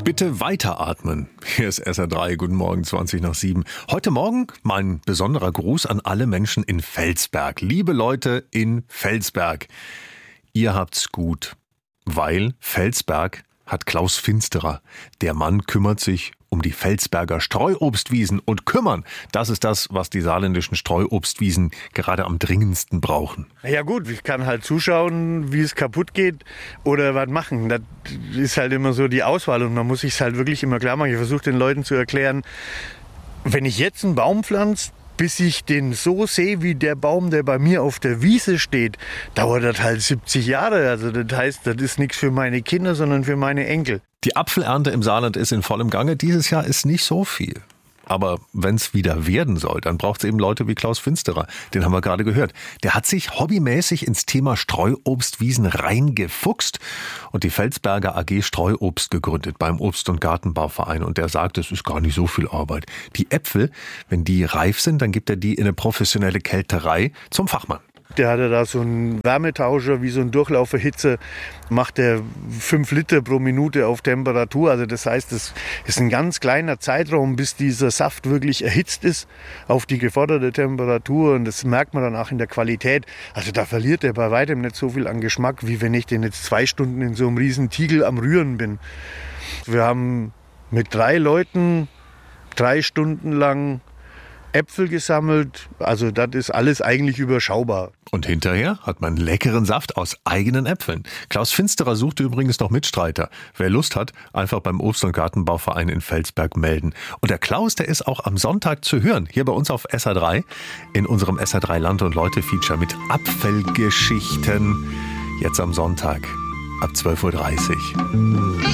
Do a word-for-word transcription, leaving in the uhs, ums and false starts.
Bitte weiteratmen. Hier ist S R drei. Guten Morgen, zwanzig nach sieben. Heute Morgen mein besonderer Gruß an alle Menschen in Felsberg. Liebe Leute in Felsberg, ihr habt's gut, weil Felsberg hat Klaus Finsterer. Der Mann kümmert sich um die Felsberger Streuobstwiesen. Und kümmern, das ist das, was die saarländischen Streuobstwiesen gerade am dringendsten brauchen. Ja gut, ich kann halt zuschauen, wie es kaputt geht oder was machen. Das ist halt immer so die Auswahl und man muss sich halt wirklich immer klar machen. Ich versuche den Leuten zu erklären, wenn ich jetzt einen Baum pflanze, bis ich den so sehe wie der Baum, der bei mir auf der Wiese steht, dauert das halt siebzig Jahre. Also das heißt, das ist nichts für meine Kinder, sondern für meine Enkel. Die Apfelernte im Saarland ist in vollem Gange. Dieses Jahr ist nicht so viel. Aber wenn es wieder werden soll, dann braucht es eben Leute wie Klaus Finsterer. Den haben wir gerade gehört. Der hat sich hobbymäßig ins Thema Streuobstwiesen reingefuchst und die Felsberger A G Streuobst gegründet beim Obst- und Gartenbauverein. Und der sagt, es ist gar nicht so viel Arbeit. Die Äpfel, wenn die reif sind, dann gibt er die in eine professionelle Kälterei zum Fachmann. Der hatte da so einen Wärmetauscher, wie so ein Durchlauferhitze, macht der fünf Liter pro Minute auf Temperatur. Also das heißt, es ist ein ganz kleiner Zeitraum, bis dieser Saft wirklich erhitzt ist auf die geforderte Temperatur. Und das merkt man dann auch in der Qualität. Also da verliert er bei weitem nicht so viel an Geschmack, wie wenn ich den jetzt zwei Stunden in so einem riesen Tiegel am Rühren bin. Wir haben mit drei Leuten drei Stunden lang Äpfel gesammelt, also das ist alles eigentlich überschaubar. Und hinterher hat man leckeren Saft aus eigenen Äpfeln. Klaus Finsterer sucht übrigens noch Mitstreiter. Wer Lust hat, einfach beim Obst- und Gartenbauverein in Felsberg melden. Und der Klaus, der ist auch am Sonntag zu hören, hier bei uns auf S R drei, in unserem S R drei Land- und Leute-Feature mit Apfelgeschichten. Jetzt am Sonntag ab zwölf Uhr dreißig.